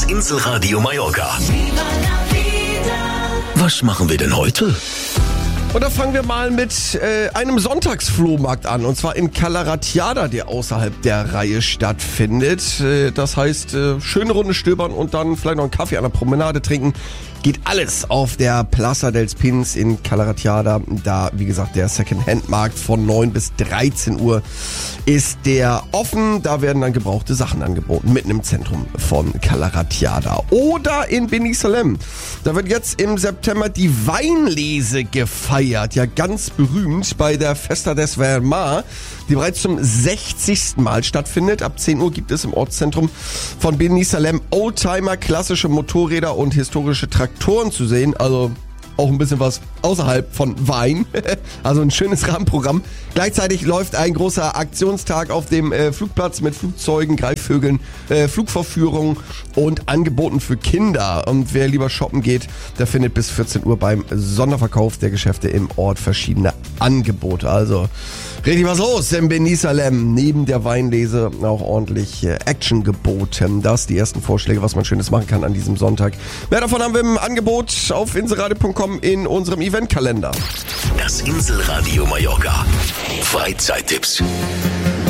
Inselradio Mallorca. Was machen wir denn heute? Und da fangen wir mal mit einem Sonntagsflohmarkt an. Und zwar in Cala Ratjada, der außerhalb der Reihe stattfindet. Das heißt, schöne Runde stöbern und dann vielleicht noch einen Kaffee an der Promenade trinken. Geht alles auf der Plaza dels Pins in Cala Ratjada. Da, wie gesagt, der Second-Hand-Markt von 9 bis 13 Uhr ist der offen. Da werden dann gebrauchte Sachen angeboten, mitten im Zentrum von Cala Ratjada. Oder in Binissalem. Da wird jetzt im September die Weinlese gefeiert. Ja, ganz berühmt bei der Festa des Vermar, die bereits zum 60. Mal stattfindet. Ab 10 Uhr gibt es im Ortszentrum von Binissalem Oldtimer, klassische Motorräder und historische Traktoren zu sehen. Also auch ein bisschen was außerhalb von Wein. Also ein schönes Rahmenprogramm. Gleichzeitig läuft ein großer Aktionstag auf dem Flugplatz mit Flugzeugen, Greifvögeln, Flugvorführungen und Angeboten für Kinder. Und wer lieber shoppen geht, der findet bis 14 Uhr beim Sonderverkauf der Geschäfte im Ort verschiedene Angebote. Also richtig was los in Binissalem. Neben der Weinlese auch ordentlich Action geboten. Das die ersten Vorschläge, was man Schönes machen kann an diesem Sonntag. Mehr davon haben wir im Angebot auf inselradio.com in unserem Eventkalender. Das Inselradio Mallorca. Freizeittipps.